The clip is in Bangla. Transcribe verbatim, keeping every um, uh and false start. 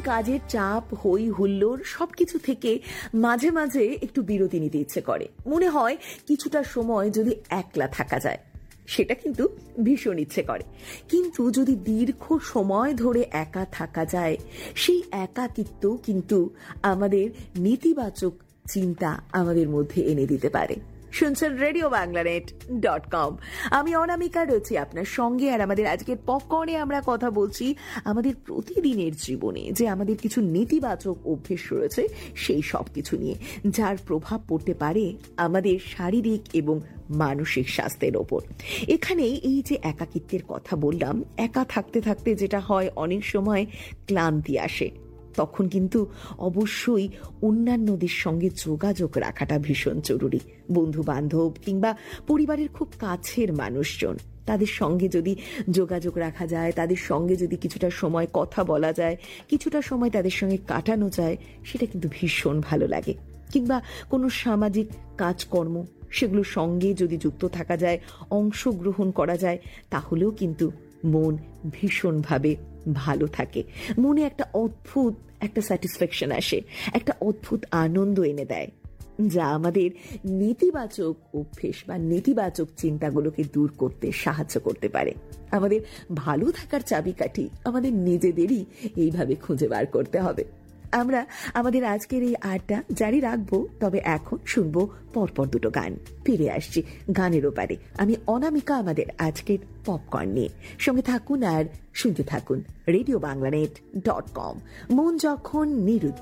কাজের চাপ, হই হুল্লোড় সবকিছু থেকে মাঝে মাঝে একটু বিরতি নিতে ইচ্ছে করে। মনে হয় কিছুটা সময় যদি একলা থাকা যায়, সেটা কিন্তু ভীষণ ইচ্ছে করে। কিন্তু যদি দীর্ঘ সময় ধরে একা থাকা যায়, সেই একাকিত্ব কিন্তু আমাদের নেতিবাচক চিন্তা আমাদের মধ্যে এনে দিতে পারে। শুনছেন radio Bangla net dot com. আমি অনামিকা রয়েছি আপনার সঙ্গে, আর আমাদের আজকের পপকর্নে আমরা কথা বলছি আমাদের প্রতিদিনের জীবনে যে আমাদের কিছু নেতিবাচক অভ্যেস রয়েছে সেই সব কিছু নিয়ে, যার প্রভাব পড়তে পারে আমাদের শারীরিক এবং মানসিক স্বাস্থ্যের ওপর। এখানে এই যে একাকিত্বের কথা বললাম, একা থাকতে থাকতে যেটা হয়, অনেক সময় ক্লান্তি আসে। তখন কিন্তু অবশ্যই অন্যান্যদের সঙ্গে যোগাযোগ রাখাটা ভীষণ জরুরি। বন্ধু বান্ধব কিংবা পরিবারের খুব কাছের মানুষজন, তাদের সঙ্গে যদি যোগাযোগ রাখা যায়, তাদের সঙ্গে যদি কিছুটা সময় কথা বলা যায়, কিছুটা সময় তাদের সঙ্গে কাটানো যায়, সেটা কিন্তু ভীষণ ভালো লাগে। কিংবা কোনো সামাজিক কাজকর্ম, সেগুলোর সঙ্গে যদি যুক্ত থাকা যায়, অংশগ্রহণ করা যায়, তাহলেও কিন্তু মন ভীষণভাবে ভালো থাকে। মনে একটা অদ্ভুত একটা স্যাটিসফ্যাকশন আসে, একটা অদ্ভুত আনন্দ এনে দেয়, যা আমাদের নেতিবাচক অভ্যেস বা নেতিবাচক চিন্তাগুলোকে দূর করতে সাহায্য করতে পারে। আমাদের ভালো থাকার চাবিকাঠি আমাদের নিজেদেরই এইভাবে খুঁজে বার করতে হবে। আমরা আমাদের আজকের এই আড্ডা জারি রাখবো, তবে এখন শুনবো পরপর দুটো গান। ফিরে আসছি গানের ওপারে। আমি অনামিকা আমাদের আজকের পপকর্ন নিয়ে। সঙ্গে থাকুন আর শুনতে থাকুন radio Bangla net dot com. মন যখন নিরুদ্ধ